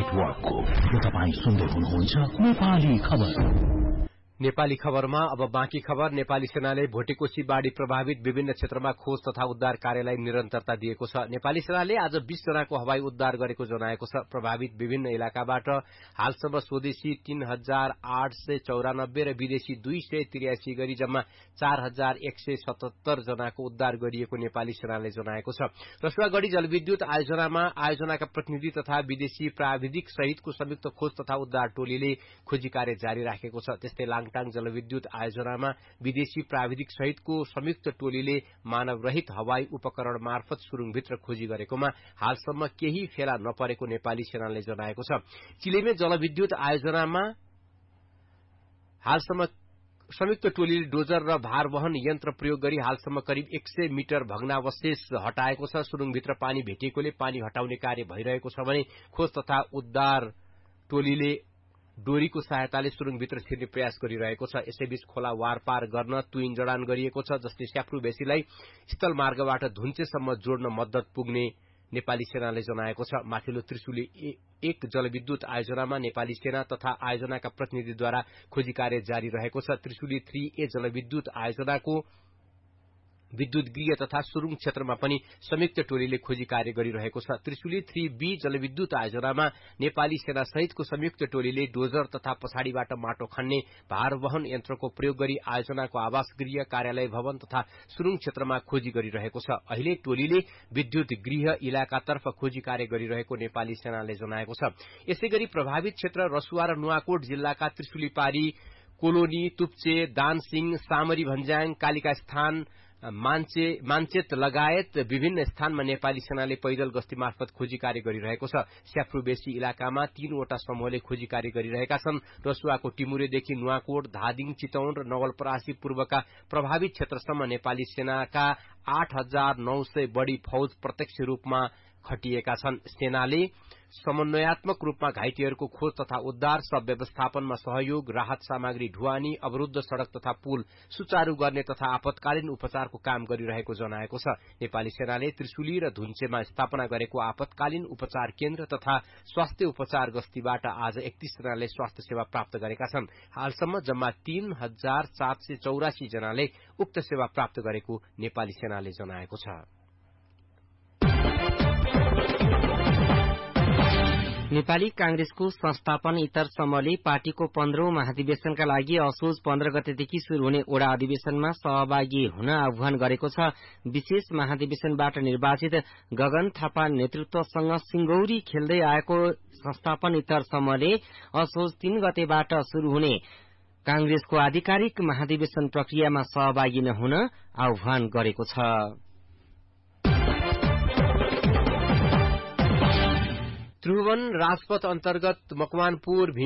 नेटवर्कको तपाई सुन्दै हुनुहुन्छ नेपाली खबर। नेपाली खबरमा अब बाँकी खबर। नेपाली सेनाले भोटेकोशी बाढ़ी प्रभावित विभिन्न क्षेत्रमा खोज तथा उद्धार कार्यलाई निरन्तरता दिएको छ। नेपाली सेनाले आज 20 जनाको हवाई उद्धार गरेको जनाएको छ। प्रभावित विभिन्न इलाकाबाट हालसम्म स्वदेशी 3894 र विदेशी 283 गरी जम्मा 4177 जनाको उद्धार गरिएको नेपाली सेनाले जनाएको छ। रसुवागढ़ी जलविद्युत आयोजनाका प्रतिनिधि तथा विदेशी प्राविधिक सहितको संयुक्त खोज तथा उद्धार टोलीले खोजी कार्य जारी राखेको छ। त्यस्तै लाङटाङ जलविद्युत आयोजनामा विदेशी प्राविधिक सहितको संयुक्त टोलीले मानवरहित हवाई उपकरण मार्फत सुरुङभित्र खोजी गरेकोमा हालसम्म केही फेला नपरेको नेपाली सेनाले जनाएको छ। चिलेमे जलविद्युत आयोजनामा हालसम्म संयुक्त टोलीले डोजर र भारवहन यन्त्र प्रयोग गरी हालसम्म करिब 100 मिटर भग्नावशेष हटाएको छ। सुरुङभित्र पानी भेटिएकोले पानी हटाउने कार्य भइरहेको छ भने खोज तथा उद्धार टोलीले डोरीको सहायताले सुरुङभित्र छिर्ने प्रयास गरिरहेको छ। यसैबीच खोला वारपार गर्न तुइन जडान गरिएको छ, जसले स्याफ्रू बेसीलाई स्थल मार्गबाट धुन्चेसम्म जोड्न मद्दत पुग्ने नेपाली सेनाले जनाएको छ। माथिल्लो त्रिशुली 1 जलविद्युत आयोजनामा नेपाली सेना तथा आयोजनाका प्रतिनिधिद्वारा खोजी कार्य जारी रहेको छ। त्रिशुली 3A जलविद्युत आयोजनाको विद्युत गृह तथा सुरुङ क्षेत्रमा पनि संयुक्त टोलीले खोजी कार्य गरिरहेको छ। त्रिशुली 3B जलविद्युत आयोजनामा नेपाली सेना सहितको संयुक्त टोलीले डोजर तथा पछाडिबाट माटो खन्ने भारवहन यन्त्रको प्रयोग गरी आयोजनाको आवास गृह, कार्यालय भवन तथा सुरुङ क्षेत्रमा खोजी गरिरहेको छ। अहिले टोलीले विद्युत गृह इलाकातर्फ खोजी कार्य गरिरहेको नेपाली सेनाले जनाएको छ। यसैगरी प्रभावित क्षेत्र रसुवा र नुवाकोट जिल्लाका त्रिशुलीपारी, कोलोनी, तुप्चे, दानसिंह, सामरी भन्ज्याङ, कालिका स्थान, मान्छेत लगायत विभिन्न स्थानमा नेपाली सेनाले पैदल गस्ती मार्फत खोजी कार्य गरिरहेको छ। स्याफ्रू बेसी इलाकामा 3 वटा समूहले खोजी कार्य गरिरहेका छन्। रसुवाको टिमुरेदेखि नुवाकोट, धादिङ, चितौन र नवलपरासी पूर्वका प्रभावित क्षेत्रसम्म नेपाली सेनाका 8900 बढ़ी फौज प्रत्यक्ष रूपमा खटिएका छन्। सेनाले समन्वयात्मक रूपमा घाइतेहरूको खोज तथा उद्धार, सब व्यवस्थापनमा सहयोग, राहत सामग्री ढुवानी, अवरुद्ध सड़क तथा पुल सुचारू गर्ने तथा आपतकालीन उपचारको काम गरिरहेको जनाएको छ। नेपाली सेनाले त्रिशुली र धुन्चेमा स्थापना गरेको आपतकालीन उपचार केन्द्र तथा स्वास्थ्य उपचार गस्तीबाट आज 31 जनाले स्वास्थ्य सेवा प्राप्त गरेका छन्। हालसम्म जम्मा 3784 जनाले उक्त सेवा प्राप्त गरेको नेपाली सेनाले जनाएको छ। नेपाली कांग्रेसको संस्थापन इतर समूहले पार्टीको 15औं महाधिवेशनका लागि असोज 15 गतेदेखि शुरू हुने ओडा अधिवेशनमा सहभागी हुन आह्वान गरेको छ। विशेष महाधिवेशनबाट निर्वाचित गगन थापा नेतृत्वसँग सिंगौरी खेल्दै आएको संस्थापन इतर समूहले असोज 3 गतेबाट शुरू हुने कांग्रेसको आधिकारिक महाधिवेशन प्रक्रियामा सहभागी नहुन आह्वान गरेको छ। त्रिभुवन राजपथ अन्तर्गत मकवानपुर